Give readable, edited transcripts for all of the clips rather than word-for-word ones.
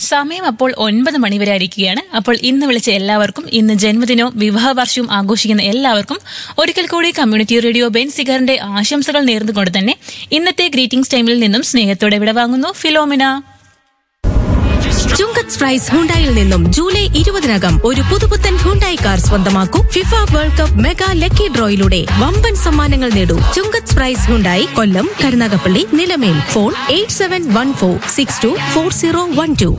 സമയം അപ്പോൾ 9 മണി വരെ ആയിരിക്കുകയാണ്. അപ്പോൾ ഇന്ന് വിളിച്ച എല്ലാവർക്കും, ഇന്ന് ജന്മദിനവും വിവാഹ വർഷവും ആഘോഷിക്കുന്ന എല്ലാവർക്കും ഒരിക്കൽ കൂടി കമ്മ്യൂണിറ്റി റേഡിയോ ബെൻസിഗറിന്റെ ആശംസകൾ നേർന്നുകൊണ്ട് തന്നെ ഇന്നത്തെ ഗ്രീറ്റിംഗ്സ് ടൈമിൽ നിന്നും സ്നേഹത്തോടെ വിടവാങ്ങുന്നു ഫിലോമിന. ചുങ്കത്ത് സ്പ്രൈസ് ഹുണ്ടായിൽ നിന്നും ജൂലൈ 20-നകം ഒരു പുതുപുത്തൻ ഹുണ്ടായി കാർ സ്വന്തമാക്കൂ. FIFA world cup mega lucky ഡ്രോയിലൂടെ വമ്പൻ സമ്മാനങ്ങൾ നേടൂ. ചുങ്കത്ത് സ്പ്രൈസ് ഹുണ്ടായി, കൊല്ലം, കരുനാഗപ്പള്ളി, നിലമേൽ. ഫോൺ 8714624012.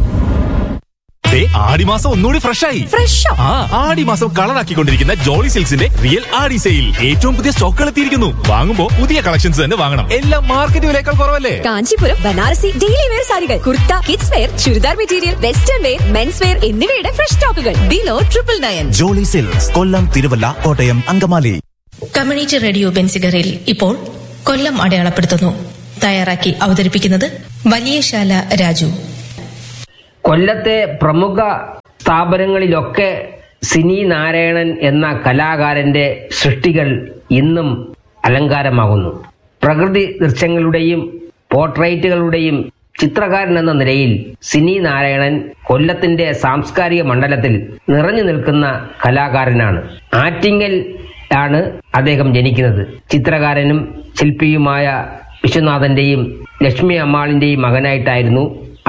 ആടിമാസം ഒന്നുകൂടി ഫ്രഷായി. ഫ്രഷോ? ആടിമാസം കളറാക്കിക്കൊണ്ടിരിക്കുന്ന ജോളി സിൽക്സിന്റെ റിയൽ ആടി സെയിൽ. ഏറ്റവും പുതിയ സ്റ്റോക്കുകൾ എത്തിയിരിക്കുന്നു. വാങ്ങുമ്പോ പുതിയ കളക്ഷൻസ് തന്നെ വാങ്ങണം. എല്ലാം മാർക്കറ്റ് വിലയേക്കാൾ കുറവല്ലേ? കാഞ്ചീപുരം, ബനാറസി, ഡെയിലി വെയർ സാരികൾ, kurta, kids wear, churidar material, western wear, men's wear എന്നിവയുടെ ഫ്രഷ് സ്റ്റോക്കുകൾ ബിലോ 999. ജോളി സിൽക്സ്, കൊല്ലം, തിരുവല്ല, കോട്ടയം, അങ്കമാലി. കമ്മ്യൂണിറ്റി റേഡിയോ ബെൻസിഗറിൽ ഇപ്പോൾ കൊല്ലം അടയാളപ്പെടുത്തുന്നു. തയ്യാറാക്കി അവതരിപ്പിക്കുന്നത് വലിയശാല രാജു. കൊല്ലത്തെ പ്രമുഖ സ്ഥാപനങ്ങളിലൊക്കെ സിനി നാരായണൻ എന്ന കലാകാരന്റെ സൃഷ്ടികൾ ഇന്നും അലങ്കാരമാകുന്നു. പ്രകൃതി ദൃശ്യങ്ങളുടെയും പോർട്രേറ്റുകളുടെയും ചിത്രകാരൻ എന്ന നിലയിൽ സിനി നാരായണൻ കൊല്ലത്തിന്റെ സാംസ്കാരിക മണ്ഡലത്തിൽ നിറഞ്ഞു നിൽക്കുന്ന കലാകാരനാണ്. ആറ്റിങ്ങൽ ആണ് അദ്ദേഹം ജനിക്കുന്നത്. ചിത്രകാരനും ശില്പിയുമായ വിശ്വനാഥന്റെയും ലക്ഷ്മി അമ്മാളിന്റെയും മകനായിട്ടായിരുന്നു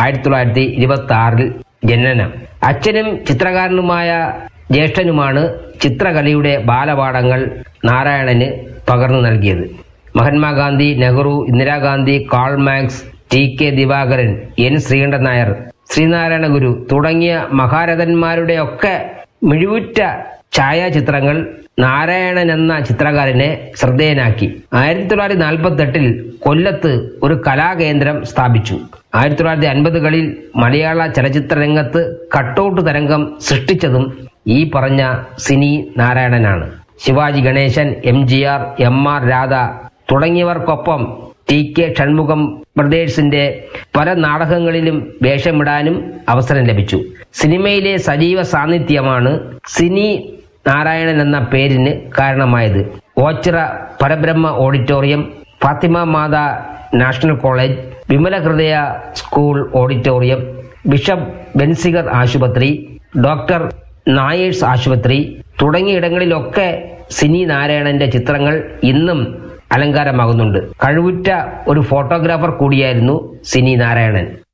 1926 ജനനം. അച്ഛനും ചിത്രകാരനുമായ ജ്യേഷ്ഠനുമാണ് ചിത്രകലയുടെ ബാലപാഠങ്ങൾ നാരായണന് പകർന്നു നൽകിയത്. Mahatma Gandhi, Nehru, Indira Gandhi, Karl Marx, TK. Divakaran, N. Sreekandan Nair, Sreenarayana ഗുരു തുടങ്ങിയ മഹാരഥന്മാരുടെയൊക്കെ മിഴിവുറ്റ ഛായാചിത്രങ്ങൾ നാരായണൻ എന്ന ചിത്രകാരനെ ശ്രദ്ധേയനാക്കി. 1948 കൊല്ലത്ത് ഒരു കലാകേന്ദ്രം സ്ഥാപിച്ചു. 1950കളിൽ മലയാള ചലച്ചിത്ര രംഗത്ത് കട്ടൗട്ട് തരംഗം സൃഷ്ടിച്ചതും ഈ പറഞ്ഞ സിനി നാരായണനാണ്. ശിവാജി ഗണേശൻ, എം.ജി.ആർ., എം.ആർ. രാധ തുടങ്ങിയവർക്കൊപ്പം ടി.കെ. ഷൺമുഖം ബ്രദേഴ്സിന്റെ പല നാടകങ്ങളിലും വേഷമിടാനും അവസരം ലഭിച്ചു. സിനിമയിലെ സജീവ സാന്നിധ്യമാണ് സിനി നാരായണൻ എന്ന പേരിന് കാരണമായത്. ഓച്ചിറ പരബ്രഹ്മ ഓഡിറ്റോറിയം, ഫാത്തിമ മാതാ നാഷണൽ കോളേജ്, വിമല ഹൃദയ സ്കൂൾ ഓഡിറ്റോറിയം, ബിഷപ്പ് ബെൻസിഗർ ആശുപത്രി, ഡോക്ടർ നായേഴ്സ് ആശുപത്രി തുടങ്ങിയ ഇടങ്ങളിലൊക്കെ സിനി നാരായണന്റെ ചിത്രങ്ങൾ ഇന്നും അലങ്കാരമാകുന്നുണ്ട്. കഴിവുറ്റ ഒരു ഫോട്ടോഗ്രാഫർ കൂടിയായിരുന്നു സിനി നാരായണൻ.